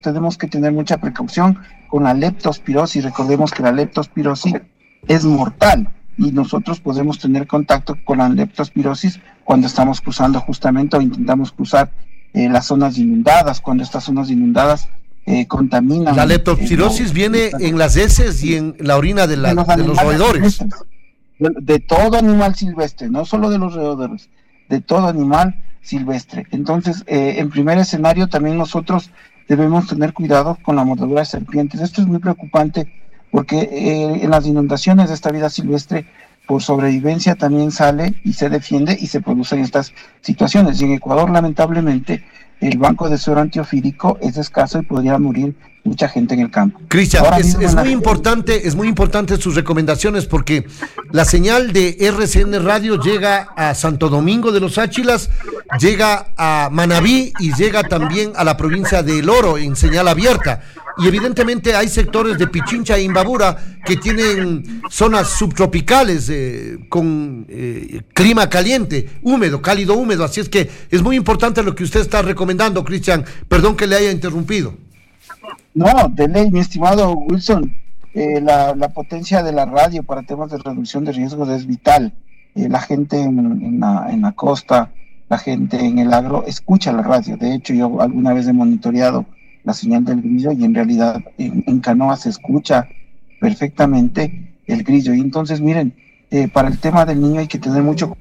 tenemos que tener mucha precaución con la leptospirosis. Recordemos que la leptospirosis es mortal y nosotros podemos tener contacto con la leptospirosis cuando estamos cruzando justamente o intentamos cruzar las zonas inundadas, cuando estas zonas inundadas contaminan. La leptospirosis viene en las heces y en la orina de los roedores. De todo animal silvestre, no solo de los roedores, de todo animal silvestre. Entonces, en primer escenario, también nosotros debemos tener cuidado con la mordedura de serpientes. Esto es muy preocupante porque en las inundaciones de esta vida silvestre, por sobrevivencia también sale y se defiende y se producen estas situaciones. Y en Ecuador, lamentablemente, el banco de suero antiofídico es escaso y podría morir mucha gente en el campo. Cristian, es muy importante sus recomendaciones porque la señal de RCN Radio llega a Santo Domingo de los Áchilas, llega a Manabí y llega también a la provincia de El Oro en señal abierta. Y evidentemente hay sectores de Pichincha e Imbabura que tienen zonas subtropicales con clima caliente, húmedo, cálido húmedo, así es que es muy importante lo que usted está recomendando, Cristian. Perdón que le haya interrumpido. No, de ley, mi estimado Wilson, la potencia de la radio para temas de reducción de riesgos es vital. La gente en la costa, la gente en el agro escucha la radio. De hecho, yo alguna vez he monitoreado la señal del grillo y en realidad en Canoa se escucha perfectamente el grillo. Y entonces, miren, para el tema del niño hay que tener mucho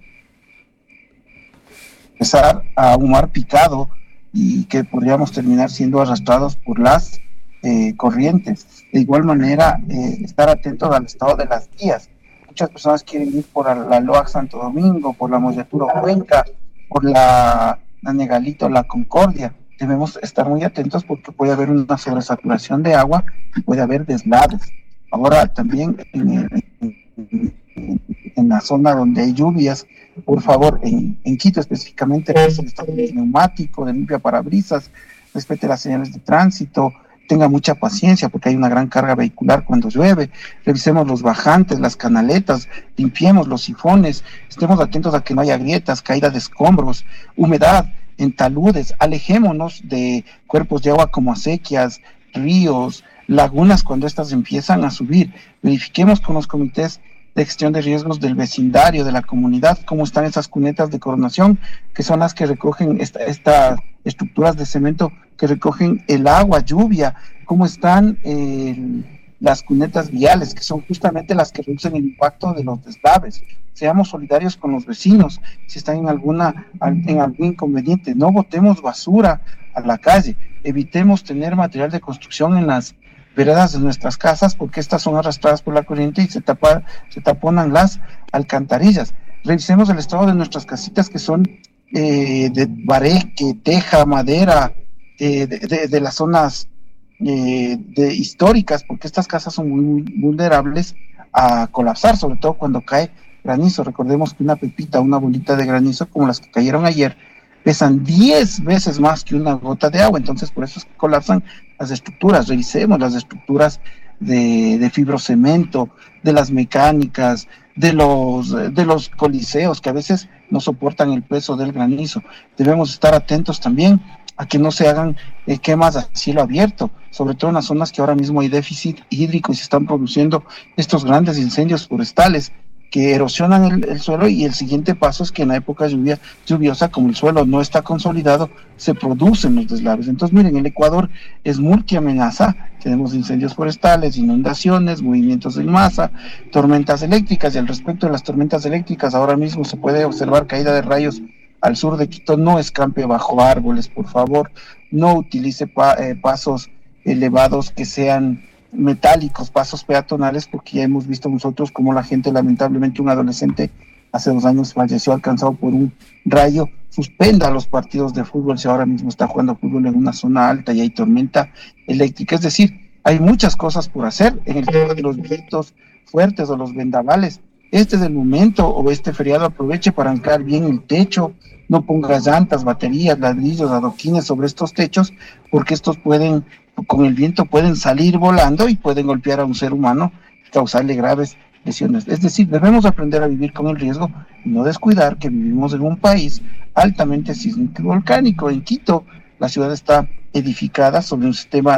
empezar a humar picado y que podríamos terminar siendo arrastrados por las corrientes. De igual manera, estar atentos al estado de las vías. Muchas personas quieren ir por la Loac Santo Domingo, por la Moyaturo Cuenca, por la Negalito, la Concordia. Debemos estar muy atentos porque puede haber una sobresaturación de agua y puede haber deslaves. Ahora también en la zona donde hay lluvias, por favor, en Quito específicamente, el estado de neumático, de limpia parabrisas, respete las señales de tránsito, tenga mucha paciencia porque hay una gran carga vehicular cuando llueve, revisemos los bajantes, las canaletas, limpiemos los sifones, estemos atentos a que no haya grietas, caída de escombros, humedad en taludes, alejémonos de cuerpos de agua como acequias, ríos, lagunas cuando estas empiezan a subir, verifiquemos con los comités de gestión de riesgos del vecindario, de la comunidad, cómo están esas cunetas de coronación, que son las que recogen estas estructuras de cemento que recogen el agua, lluvia, cómo están las cunetas viales, que son justamente las que reducen el impacto de los deslaves. Seamos solidarios con los vecinos, si están en algún inconveniente, no botemos basura a la calle, evitemos tener material de construcción en las veredas de nuestras casas porque estas son arrastradas por la corriente y se taponan las alcantarillas. Revisemos el estado de nuestras casitas que son de bareque, teja, madera, de las zonas históricas, porque estas casas son muy vulnerables a colapsar, sobre todo cuando cae granizo. Recordemos que una pepita, una bolita de granizo como las que cayeron ayer, pesan 10 veces más que una gota de agua, entonces por eso es que colapsan las estructuras. Revisemos las estructuras de fibrocemento, de las mecánicas, de los coliseos que a veces no soportan el peso del granizo. Debemos estar atentos también a que no se hagan quemas a cielo abierto, sobre todo en las zonas que ahora mismo hay déficit hídrico y se están produciendo estos grandes incendios forestales que erosionan el suelo, y el siguiente paso es que en la época lluviosa, como el suelo no está consolidado, se producen los deslaves. Entonces, miren, el Ecuador es multiamenaza, tenemos incendios forestales, inundaciones, movimientos en masa, tormentas eléctricas, y al respecto de las tormentas eléctricas, ahora mismo se puede observar caída de rayos al sur de Quito. No escampe bajo árboles, por favor, no utilice pasos elevados que sean metálicos, pasos peatonales, porque ya hemos visto nosotros como la gente, lamentablemente un adolescente hace 2 años falleció alcanzado por un rayo. Suspenda los partidos de fútbol si ahora mismo está jugando fútbol en una zona alta y hay tormenta eléctrica. Es decir, hay muchas cosas por hacer en el tema de los vientos fuertes o los vendavales. Este es el momento, o este feriado aproveche para anclar bien el techo, no ponga llantas, baterías, ladrillos, adoquines sobre estos techos, porque estos con el viento pueden salir volando y pueden golpear a un ser humano y causarle graves lesiones. Es decir, debemos aprender a vivir con el riesgo y no descuidar que vivimos en un país altamente sísmico y volcánico. En Quito, la ciudad está edificada sobre un sistema